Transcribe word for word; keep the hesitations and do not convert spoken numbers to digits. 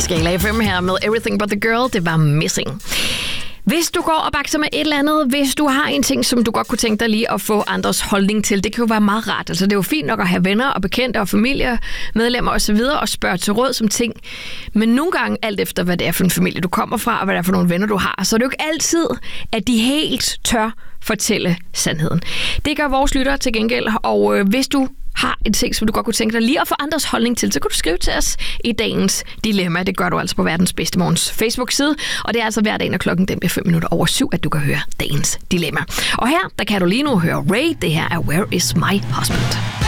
Skala F M her med Everything But The Girl. Det var Missing. Hvis du går og bakser med et eller andet, hvis du har en ting, som du godt kunne tænke dig lige at få andres holdning til, det kan jo være meget rart. Altså, det er jo fint nok at have venner og bekendte og familiemedlemmer osv. og spørge til råd som ting. Men nogle gange, alt efter hvad det er for en familie, du kommer fra, og hvad det er for nogle venner, du har, så er det jo ikke altid, at de helt tør fortælle sandheden. Det gør vores lyttere til gengæld, og øh, hvis du har en ting, som du godt kunne tænke dig lige at få andres holdning til, så kan du skrive til os i dagens dilemma. Det gør du altså på Verdens Bedste Morgens Facebook-side, og det er altså hver dag, når klokken den bliver fem minutter over syv, at du kan høre dagens dilemma. Og her, der kan du lige nu høre Ray. Det her er Where Is My Husband?